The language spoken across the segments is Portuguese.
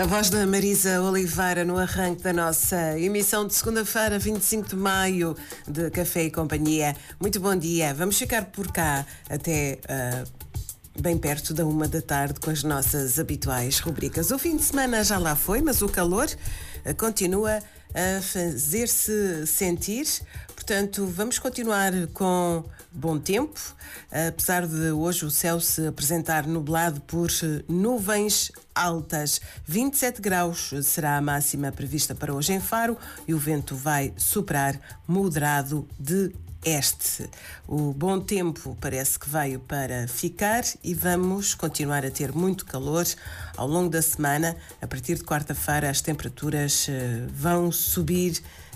A voz da Marisa Oliveira no arranque da nossa emissão de segunda-feira, 25 de maio, de Café e Companhia. Muito bom dia. Vamos ficar por cá até bem perto da 1 da tarde com as nossas habituais rubricas. O fim de semana já lá foi, mas o calor continua a fazer-se sentir. Portanto, vamos continuar com bom tempo, apesar de hoje o céu se apresentar nublado por nuvens altas. 27 graus será a máxima prevista para hoje em Faro e o vento vai soprar moderado de este. O bom tempo parece que veio para ficar e vamos continuar a ter muito calor ao longo da semana. A partir de quarta-feira as temperaturas vão subir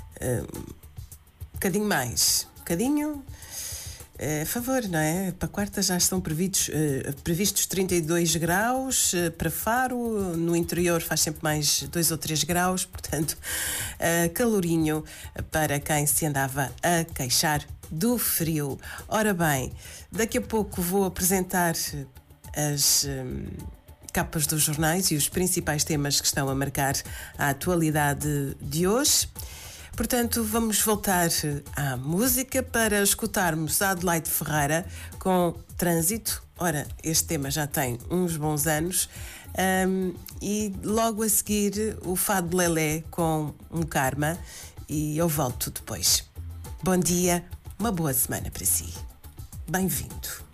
um bocadinho mais. Um bocadinho a favor, não é? Para quarta já estão previstos 32 graus para Faro, no interior faz sempre mais 2 ou 3 graus, portanto, calorinho para quem se andava a queixar do frio. Ora bem, daqui a pouco vou apresentar as capas dos jornais e os principais temas que estão a marcar a atualidade de hoje. Portanto, vamos voltar à música para escutarmos a Adelaide Ferreira com Trânsito. Ora, este tema já tem uns bons anos. E logo a seguir o Fado Lelé com um Karma e eu volto depois. Bom dia, uma boa semana para si. Bem-vindo.